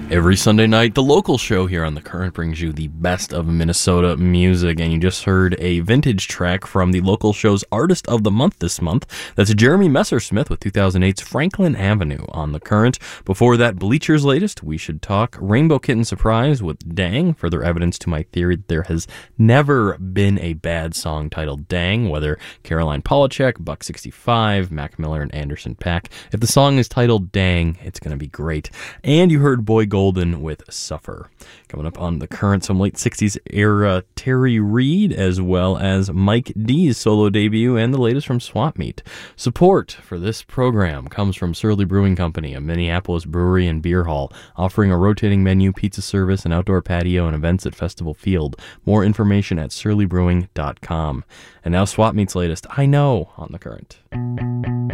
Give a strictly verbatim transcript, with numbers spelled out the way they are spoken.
Every Sunday night, the local show here on The Current brings you the best of Minnesota music, and you just heard a vintage track from the local show's Artist of the Month this month. That's Jeremy Messersmith with two thousand eight's Franklin Avenue on The Current. Before that, Bleacher's latest, We Should Talk, Rainbow Kitten Surprise with Dang, further evidence to my theory that there has never been a bad song titled Dang, whether Caroline Polachek, Buck sixty-five, Mac Miller, and Anderson .Paak. If the song is titled Dang, it's going to be great. And you heard Boy Golden with Suffer. Coming up on The Current, some late sixties era Terry Reid, as well as Mike D's solo debut and the latest from Swap Meet. Support for this program comes from Surly Brewing Company, a Minneapolis brewery and beer hall, offering a rotating menu, pizza service, an outdoor patio, and events at Festival Field. More information at surly brewing dot com. And now Swap Meet's latest, I Know, on The Current.